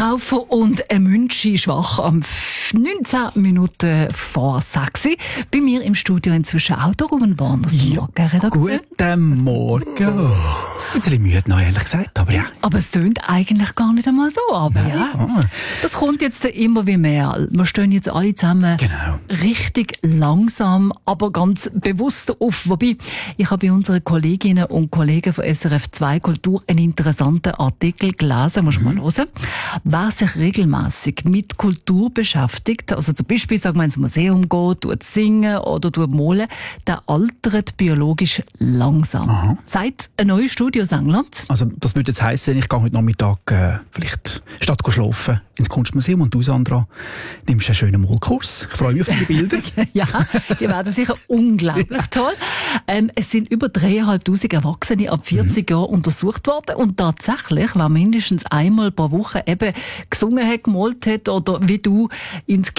Raufer und ein Münchi schwach am 19 Minuten vor 6. Bei mir im Studio inzwischen auch der Ruben Born aus der Morgenredaktion. Guten Morgen. Ein bisschen müde noch, ehrlich gesagt, aber ja. Aber es tönt eigentlich gar nicht einmal so, aber ja. Das kommt jetzt immer wie mehr. Wir stehen jetzt alle zusammen richtig langsam, aber ganz bewusst auf. Wobei, ich habe bei unseren Kolleginnen und Kollegen von SRF 2 Kultur einen interessanten Artikel gelesen, muss man mal hören. Wer sich regelmässig mit Kultur beschäftigt, also zum Beispiel, sagen wir, ins Museum geht, tut singen oder tut malen, der altert biologisch langsam. Seit eine neue Studie aus England. Also das würde jetzt heissen, ich gehe heute Nachmittag vielleicht statt schlafen ins Kunstmuseum und du, Sandra, nimmst einen schönen Malkurs. Ich freue mich auf die Bilder. Ja, die werden sicher unglaublich toll. Es sind über 3'500 Erwachsene ab 40 Jahren untersucht worden und tatsächlich, wer mindestens einmal pro Woche eben gesungen hat, gemalt hat oder wie du ins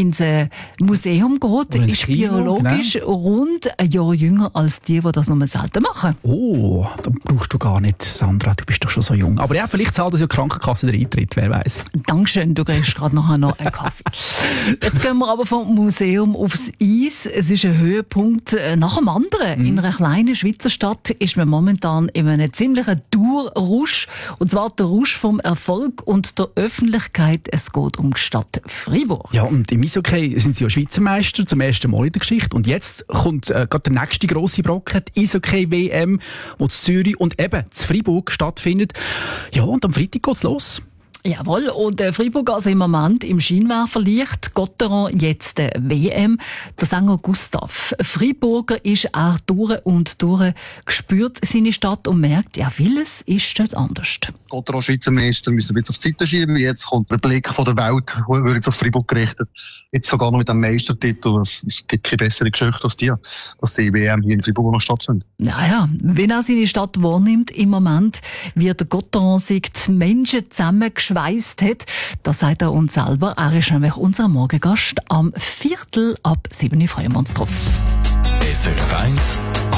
Museum geht, ist biologisch rund ein Jahr jünger als die das nur selten machen. Oh, da brauchst du gar nicht, Sandra, du bist doch schon so jung. Aber ja, vielleicht zahlt das ja die Krankenkasse den Eintritt, wer weiß. Dankeschön, du kriegst gerade nachher noch einen Kaffee. Jetzt gehen wir aber vom Museum aufs Eis. Es ist ein Höhepunkt nach dem anderen. In einer kleinen Schweizer Stadt ist man momentan in einem ziemlichen Durchrusch. Und zwar der Rusch vom Erfolg und der Öffentlichkeit. Es geht um die Stadt Freiburg. Ja, und im Eishockey sind sie ja Schweizer Meister zum ersten Mal in der Geschichte. Und jetzt kommt gerade der nächste grosse Brocken, die Eishockey-WM, die in Zürich und eben in Freiburg stattfindet. Ja, und am Freitag geht's los. Jawohl, und Freiburg also im Moment im Scheinwerferlicht, Gotteron jetzt WM. Der Sänger Gustav Freiburger ist auch durch und durch gespürt seine Stadt und merkt, ja, vieles ist dort anders. Gotteron Schweizer Meister müssen wir jetzt auf die Seite schieben. Jetzt kommt der Blick von der Welt, wird jetzt auf Freiburg gerichtet. Jetzt sogar noch mit dem Meistertitel. Es gibt keine bessere Geschichte als die, dass die WM hier in Freiburg noch stattfindet. Naja, wenn er seine Stadt wahrnimmt im Moment, wie der Gotteron sich die Menschen zusammengeschweißt hat, das sagt er uns selber. Er ist nämlich unser Morgengast am 7:15 freuen wir uns drauf. SRF 1